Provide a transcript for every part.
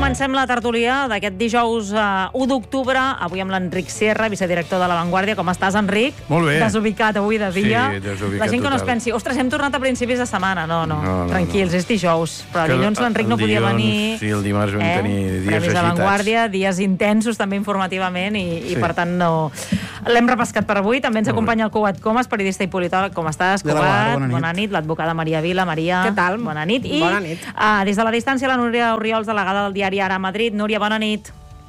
Comencem la tertúlia d'aquest dijous 1 d'octubre, avui amb l'Enric Sierra, vicedirector de La Vanguardia. Com estàs, Enric? Molt bé. Desubicat avui de dia. Sí, desubicat la gent que no es total. pensi, ostres, hem tornat a principis de setmana. No. Tranquils, és dijous. Però dilluns l'Enric no podia venir. Sí, el dimarts vam tenir dies Premis agitats. de Vanguardia, dies intensos també informativament i per tant no... L'hem repescat per avui. També ens acompanya el Cugat Comas, periodista i politòleg. Com estàs, Cugat? Bona nit. L'advocada Maria Vila. Maria, què tal? Bona nit. I bona nit. Des de la distància, la Núria Orriols, delegada del diari Ara a Madrid. Núria, bona nit.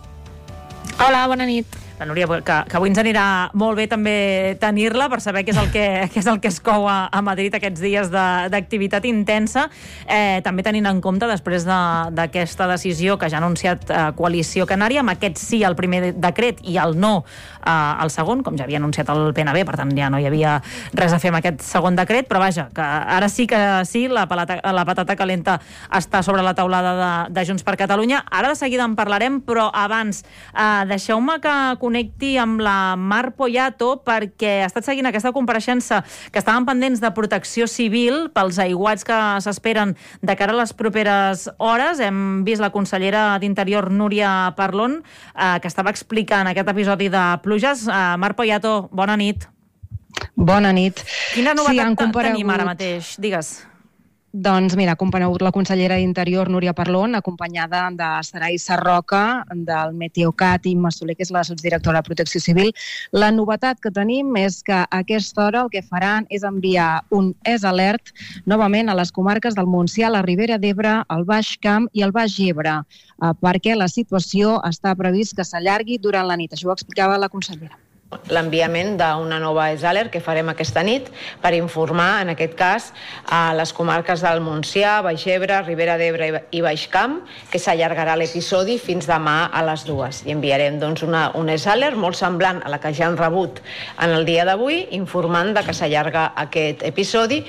Hola, bona nit. La Núria, que avui ens anirà molt bé també tenir-la per saber què és el que es cou a Madrid aquests dies d'activitat intensa, també tenint en compte després d'aquesta decisió que ja ha anunciat Coalició Canària, amb aquest sí al primer decret i el no al segon, com ja havia anunciat el PNB, per tant ja no hi havia res a fer amb aquest segon decret, però vaja, que ara sí que sí, la patata calenta està sobre la taulada de Junts per Catalunya. Ara de seguida en parlarem, però abans deixeu-me que connecti amb la Mar Poyato perquè ha estat seguint aquesta compareixença que estaven pendents de Protecció Civil pels aiguats que s'esperen de cara a les properes hores. Hem vist la consellera d'Interior, Núria Parlon, que estava explicant aquest episodi de pluges. Mar Poyato, bona nit. Bona nit. Quina novetat tenim ara mateix? Digues. Doncs mira, ha comparegut la consellera d'Interior, Núria Parlon, acompanyada de Sarai Sarroca, del Meteocat, i Imma Soler, que és la sotsdirectora de Protecció Civil. La novetat que tenim és que a aquesta hora el que faran és enviar un alert novament a les comarques del Montsià, la Ribera d'Ebre, el Baix Camp i el Baix Ebre, perquè la situació està previst que s'allargui durant la nit. Això ho explicava la consellera. L'enviament d'una nova alert que farem aquesta nit per informar, en aquest cas, a les comarques del Montsià, Baix Ebre, Ribera d'Ebre i Baix Camp, que s'allargarà l'episodi fins demà a les 2. I enviarem doncs, un alert molt semblant a la que ja han rebut en el dia d'avui, informant de que s'allarga aquest episodi.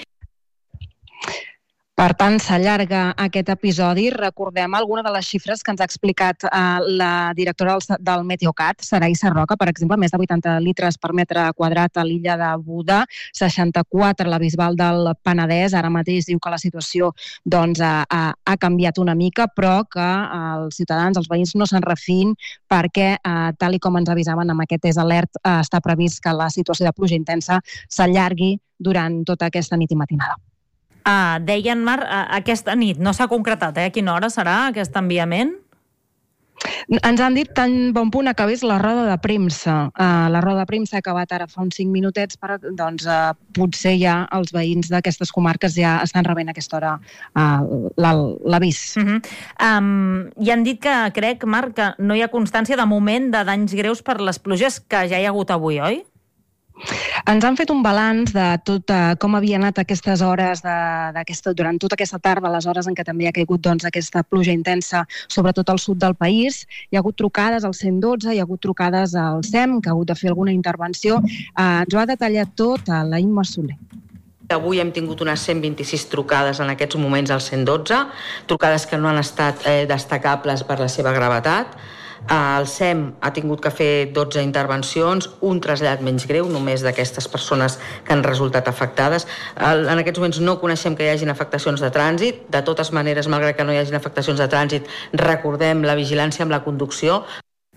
Per tant, s'allarga aquest episodi. Recordem alguna de les xifres que ens ha explicat la directora del Meteocat, Sarai Sarroca, per exemple, més de 80 litres per metre quadrat a l'illa de Buda, 64 a la Bisbal del Penedès. Ara mateix diu que la situació ha canviat una mica, però que els ciutadans, els veïns, no se'n refin perquè, tal com ens avisaven amb aquest alert, està previst que la situació de pluja intensa s'allargui durant tota aquesta nit i matinada. Deien, Mar, aquesta nit no s'ha concretat, a quina hora serà aquest enviament? Ens han dit tan bon punt acabés la roda de premsa. La roda de premsa ha acabat ara fa uns 5 minutets, però potser ja els veïns d'aquestes comarques ja estan rebent a aquesta hora l'avís. I han dit que, crec, Marc, que no hi ha constància de moment de danys greus per les pluges que ja hi ha hagut avui, oi? Ens han fet un balanç de tot com havia anat aquestes hores durant tota aquesta tarda, les hores en què també ha caigut aquesta pluja intensa, sobretot al sud del país. Hi ha hagut trucades al 112, hi ha hagut trucades al SEM, que ha hagut de fer alguna intervenció. Ens ho ha detallat tot la Imma Soler. Avui hem tingut unes 126 trucades en aquests moments al 112, trucades que no han estat destacables per la seva gravetat. El SEM ha tingut que fer 12 intervencions, un trasllat menys greu, només d'aquestes persones que han resultat afectades. En aquests moments no coneixem que hi hagin afectacions de trànsit. De totes maneres, malgrat que no hi hagin afectacions de trànsit, recordem la vigilància amb la conducció.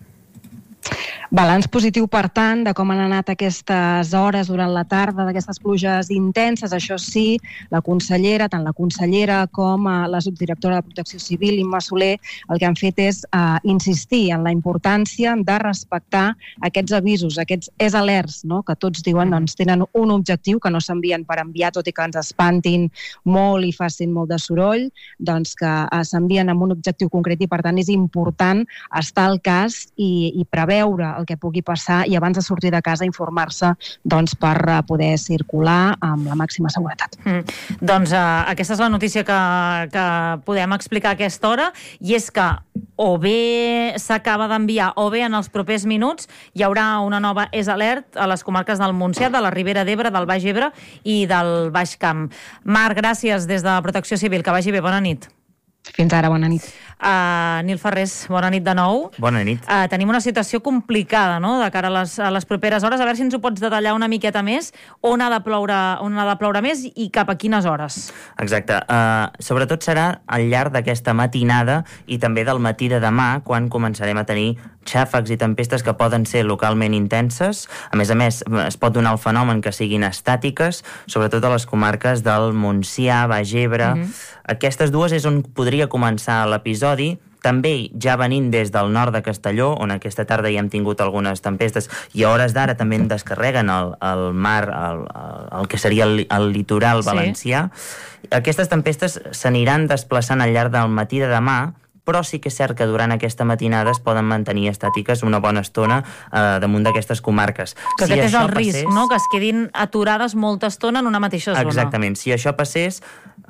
Balanç positiu, per tant, de com han anat aquestes hores durant la tarda, d'aquestes pluges intenses. Això sí, la consellera, tant la consellera com la subdirectora de Protecció Civil, Imma Soler, el que han fet és insistir en la importància de respectar aquests avisos, aquests alerts, no? Que tots diuen tenen un objectiu, que no s'envien per enviar, tot i que ens espantin molt i facin molt de soroll, que s'envien amb un objectiu concret i, per tant, és important estar al cas i preveure el que pugui passar i abans de sortir de casa informar-se per poder circular amb la màxima seguretat. Doncs aquesta és la notícia que podem explicar a aquesta hora, i és que o bé s'acaba d'enviar o bé en els propers minuts hi haurà una nova alert a les comarques del Montsià, de la Ribera d'Ebre, del Baix Ebre i del Baix Camp. Marc, gràcies des de Protecció Civil. Que vagi bé. Bona nit. Fins ara, bona nit. Nil Ferrés, bona nit de nou. Bona nit. Tenim una situació complicada, no?, de cara a les properes hores. A veure si ens ho pots detallar una miqueta més. On ha de ploure més i cap a quines hores? Exacte. Sobretot serà al llarg d'aquesta matinada i també del matí de demà, quan començarem a tenir xàfecs i tempestes que poden ser localment intenses. A més, es pot donar el fenomen que siguin estàtiques, sobretot a les comarques del Montsià, Baix Ebre. Aquestes dues és on podria començar l'episodi. També ja venint des del nord de Castelló, on aquesta tarda ja hem tingut algunes tempestes, i a hores d'ara també en descarreguen el mar, el que seria el litoral valencià. Aquestes tempestes s'aniran desplaçant al llarg del matí de demà, però sí que és cert que durant aquesta matinada es poden mantenir estàtiques una bona estona damunt d'aquestes comarques. Que aquest és el risc, no?, que es quedin aturades molta estona en una mateixa zona. Exactament. Si això passés,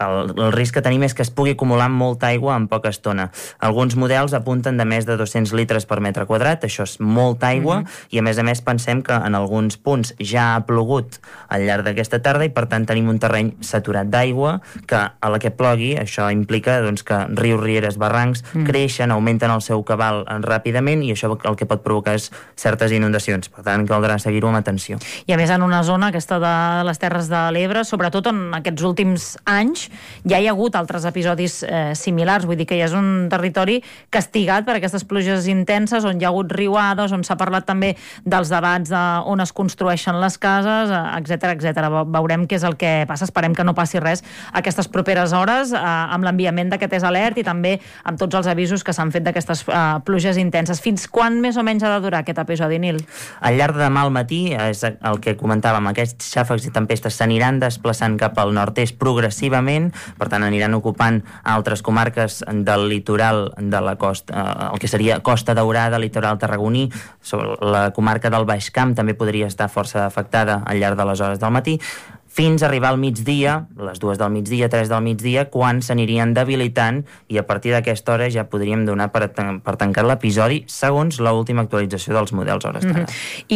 el risc que tenim és que es pugui acumular molta aigua en poca estona. Alguns models apunten de més de 200 litres per metre quadrat, això és molta aigua, i a més pensem que en alguns punts ja ha plogut al llarg d'aquesta tarda i per tant tenim un terreny saturat d'aigua que a la que plogui això implica que rius, rieres, barrancs creixen, augmenten el seu cabal ràpidament i això el que pot provocar és certes inundacions. Per tant, caldrà seguir-ho amb atenció. I a més en una zona, aquesta de les Terres de l'Ebre, sobretot en aquests últims anys, ja hi ha hagut altres episodis similars, vull dir que ja és un territori castigat per aquestes pluges intenses, on hi ha hagut riuades, on s'ha parlat també dels debats on es construeixen les cases, etc. Veurem què és el que passa, esperem que no passi res aquestes properes hores, amb l'enviament d'aquest alert i també amb tots els avisos que s'han fet d'aquestes pluges intenses. Fins quan més o menys ha de durar aquest episodi, Nil? Al llarg de demà al matí, és el que comentàvem, aquests xàfecs i tempestes s'aniran desplaçant cap al nord-est progressivament, per tant aniran ocupant altres comarques del litoral de la costa, el que seria Costa Daurada, litoral tarragoní, sobre la comarca del Baix Camp també podria estar força afectada al llarg de les hores del matí, fins a arribar al migdia, les 2 del migdia, 3 del migdia, quan s'anirien debilitant i a partir d'aquesta hora ja podríem donar per tancar l'episodi segons l'última actualització dels models hores d'ara.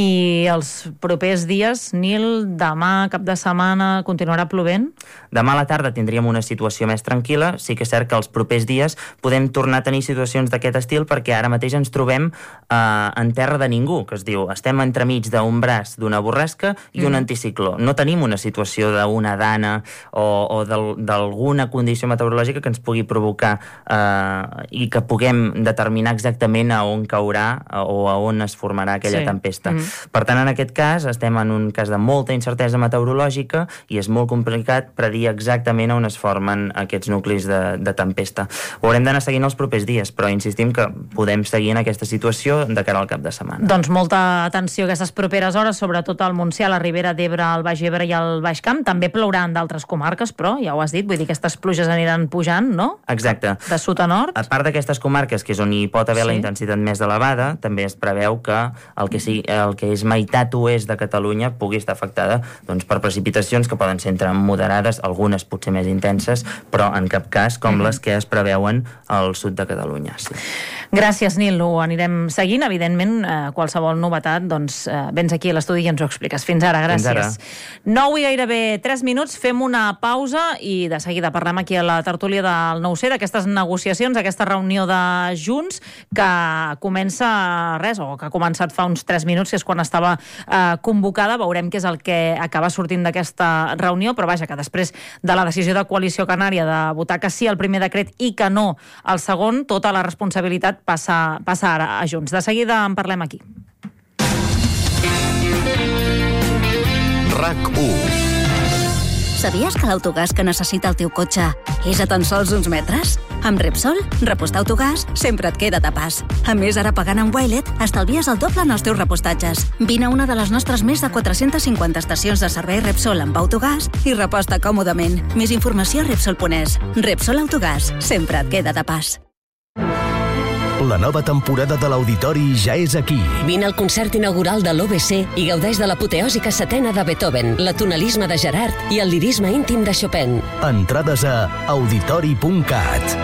I els propers dies, Nil, demà, cap de setmana, continuarà plovent? Demà a la tarda tindríem una situació més tranquil·la, sí que és cert que els propers dies podem tornar a tenir situacions d'aquest estil perquè ara mateix ens trobem en terra de ningú, que es diu, estem entremig d'un braç d'una borrasca i un anticicló. No tenim una situació d'una dana o d'alguna condició meteorològica que ens pugui provocar i que puguem determinar exactament a on caurà o a on es formarà aquella tempesta. Per tant, en aquest cas, estem en un cas de molta incertesa meteorològica i és molt complicat predir exactament on es formen aquests nuclis de tempesta. Ho haurem d'anar seguint els propers dies, però insistim que podem seguir en aquesta situació de cara al cap de setmana. Doncs molta atenció a aquestes properes hores, sobretot al Montsià, la Ribera d'Ebre, el Baix Ebre i el Baix Camp. També plourà en d'altres comarques, però ja ho has dit, vull dir que aquestes pluges aniran pujant, no? Exacte. De sud a nord. A part d'aquestes comarques, que és on hi pot haver la intensitat més elevada, també es preveu que el que és meitat oest de Catalunya pugui estar afectada per precipitacions que poden ser entre moderades, algunes potser més intenses, però en cap cas com les que es preveuen al sud de Catalunya. Sí. Gràcies, Nil. Ho anirem seguint. Evidentment, qualsevol novetat, vens aquí a l'estudi i ens ho expliques. Fins ara, gràcies. 9 i gairebé 3 minuts, fem una pausa i de seguida parlem aquí a la tertúlia del 9C d'aquestes negociacions, aquesta reunió de Junts que comença o que ha començat fa uns 3 minuts, que és quan estava convocada. Veurem què és el que acaba sortint d'aquesta reunió, però vaja, que després de la decisió de Coalició Canària de votar que sí al primer decret i que no al segon, tota la responsabilitat passa ara a Junts. De seguida en parlem aquí. RAC1. Sabies que l'autogàs que necessita el teu cotxe és a tan sols uns metres? Amb Repsol, repostar autogàs sempre et queda de pas. A més, ara pagant amb Wilet, estalvies el doble en els teus repostatges. Vine a una de les nostres més de 450 estacions de servei Repsol amb autogàs i reposta còmodament. Més informació a Repsol.es. Repsol Autogàs, sempre et queda de pas. La nova temporada de l'Auditori ja és aquí. Vine al concert inaugural de l'OBC i gaudeix de l'apoteòsica setena de Beethoven, l'atonalisme de Gerard i el lirisme íntim de Chopin. Entrades a auditori.cat.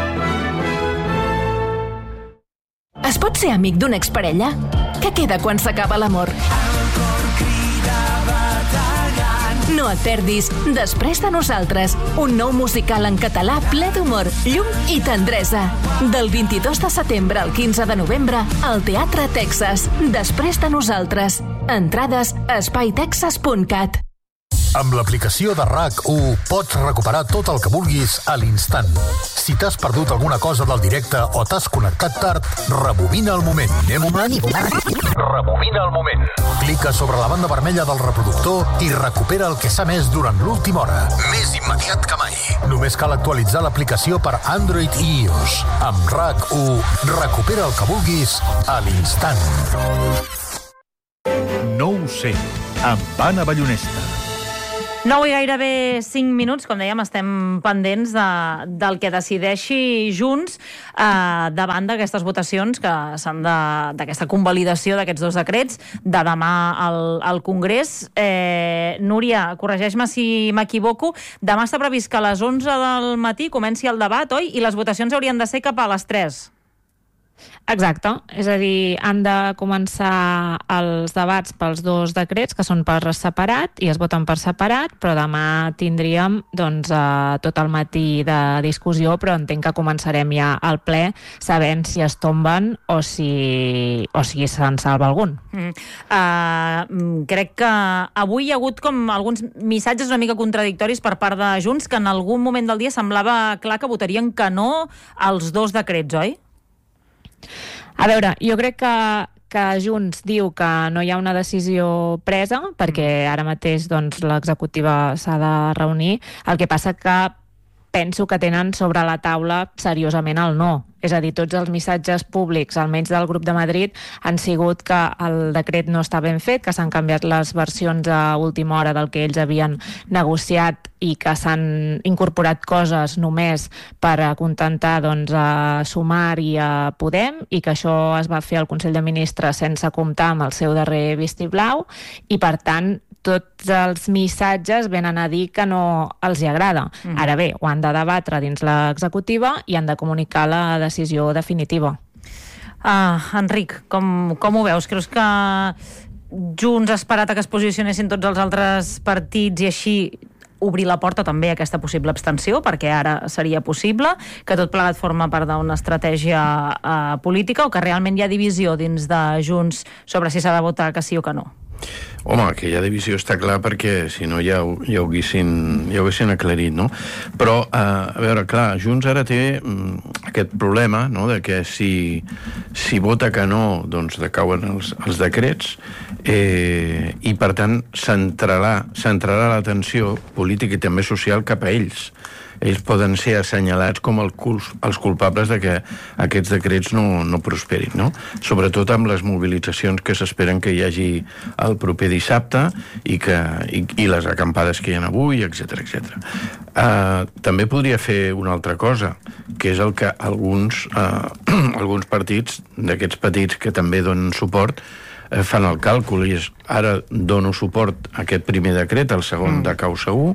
Es pot ser amic d'una exparella? Què queda quan s'acaba l'amor? El cor crida bategant. No No et perdis Després de nosaltres, un nou musical en català ple d'humor, llum i tendresa. Del 22 de setembre al 15 de novembre al Teatre Texas. Després de nosaltres. Entrades a espaiTexas.cat. Amb l'aplicació de RAC1 pots recuperar tot el que vulguis a l'instant. Si t'has perdut alguna cosa del directe o t'has connectat tard, rebobina el moment. Rebobina el moment. Clica sobre la banda vermella del reproductor i recupera el que s'ha emès durant l'última hora. Més immediat que mai. Només cal actualitzar l'aplicació per Android i iOS. Amb RAC1 recupera el que vulguis a l'instant. No ho sé, amb Anna Ballonesta. 9 i gairebé 5 minuts, com dèiem, estem pendents del que decideixi Junts davant d'aquestes votacions que s'han d'aquesta convalidació d'aquests dos decrets de demà al Congrés. Núria, corregeix-me si m'equivoco, demà està previst que a les 11 del matí comenci el debat, oi? I les votacions haurien de ser cap a les 3. Exacte, és a dir, han de començar els debats pels dos decrets, que són per separat, i es voten per separat, però demà tindríem tot el matí de discussió, però entenc que començarem ja al ple sabent si es tomben o si se'n salva algun. Crec que avui hi ha hagut com alguns missatges una mica contradictoris per part de Junts, que en algun moment del dia semblava clar que votarien que no als dos decrets, oi? A veure, jo crec que Junts diu que no hi ha una decisió presa, perquè ara mateix l'executiva s'ha de reunir. El que passa que penso que tenen sobre la taula seriosament el no. És a dir, tots els missatges públics, almenys del grup de Madrid, han sigut que el decret no està ben fet, que s'han canviat les versions a última hora del que ells havien negociat i que s'han incorporat coses només per acontentar a Sumar i a Podem, i que això es va fer al Consell de Ministres sense comptar amb el seu darrer vistiplau, i per tant tots els missatges venen a dir que no els hi agrada. Ara bé, ho han de debatre dins l'executiva i han de comunicar la decisió definitiva. Enric, com ho veus? Creus que Junts ha esperat que es posicionessin tots els altres partits i així obrir la porta també a aquesta possible abstenció, perquè ara seria possible, que tot plegat forma part d'una estratègia política, o que realment hi ha divisió dins de Junts sobre si s'ha de votar que sí o que no? Home, que hi ha divisió està clar, perquè si no ja ho haguessin aclarit, no? Però, a veure, clar, Junts ara té aquest problema, no?, de que si vota que no, doncs decauen els decrets, i per tant centrarà l'atenció política i també social cap a ells. Ells poden ser assenyalats com els culpables de que aquests decrets no prosperin, no? Sobretot amb les mobilitzacions que s'esperen que hi hagi el proper dissabte i les acampades que hi ha avui, etc. També podria fer una altra cosa, que és el que alguns partits d'aquests petits que també donen suport fan el càlcul, i és: ara dono suport a aquest primer decret, el segon decau segur,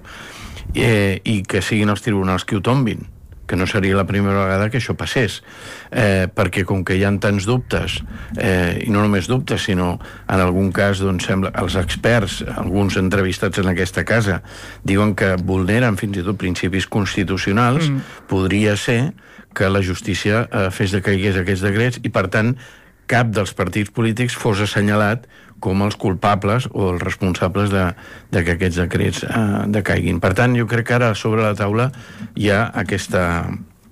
i que siguin els tribunals qui ho tombin, que no seria la primera vegada que això passés, perquè com que hi ha tants dubtes, i no només dubtes, sinó en algun cas, doncs sembla, els experts, alguns entrevistats en aquesta casa, diuen que vulneren fins i tot principis constitucionals, podria ser que la justícia fes decaigués aquests decrets i, per tant, cap dels partits polítics fos assenyalat com els culpables o els responsables de que aquests decrets decaiguin. Per tant, jo crec que ara sobre la taula hi ha aquesta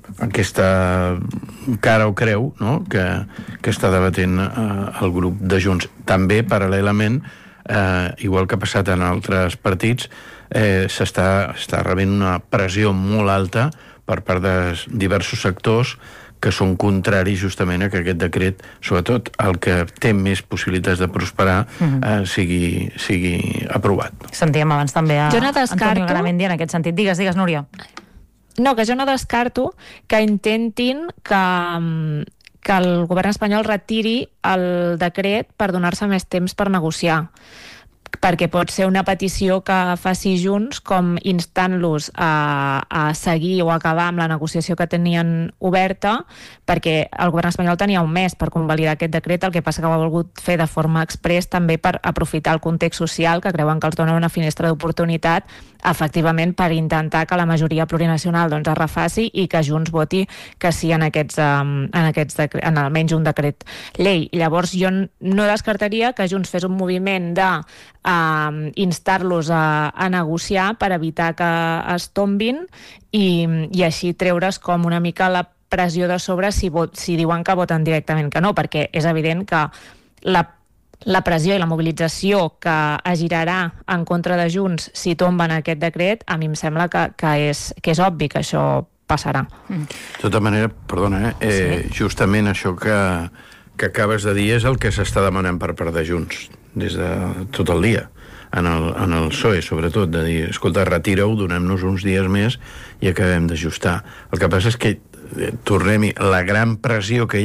cara o creu, no?, que està debatent el grup de Junts. També, paral·lelament, igual que ha passat en altres partits, s'està rebent una pressió molt alta per part de diversos sectors que són contraris justament a que aquest decret, sobretot el que té més possibilitats de prosperar, sigui aprovat. Sentíem abans també a Antonio Garamendi en aquest sentit. Digues, Núria. No, que jo no descarto que intentin que el govern espanyol retiri el decret per donar-se més temps per negociar. perquè pot ser una petició que faci Junts com instant-los a seguir o acabar amb la negociació que tenien oberta, perquè el govern espanyol tenia un mes per convalidar aquest decret, el que passa que ho ha volgut fer de forma express també per aprofitar el context social, que creuen que els dona una finestra d'oportunitat, efectivament per intentar que la majoria plurinacional es refaci i que Junts voti que sí en en almenys un decret llei. Llavors jo no descartaria que Junts fes un moviment de instar-los a negociar per evitar que es tombin i així treure's com una mica la pressió de sobre si diuen que voten directament que no, perquè és evident que la pressió i la mobilització que es girarà en contra de Junts si tomben aquest decret, a mi em sembla que és obvi que això passarà. De tota manera, perdona, justament això que acabes de dir és el que s'està demanant per part de Junts des de tot el dia, en el PSOE sobretot, de dir, escolta, retira-ho, donem-nos uns dies més i acabem d'ajustar. El que passa és que tornem-hi, la gran pressió que